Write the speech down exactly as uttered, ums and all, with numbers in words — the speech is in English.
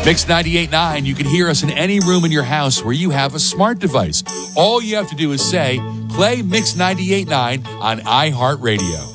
Mix ninety-eight point nine, you can hear us in any room in your house where you have a smart device. All you have to do is say, play Mix ninety-eight point nine on iHeartRadio.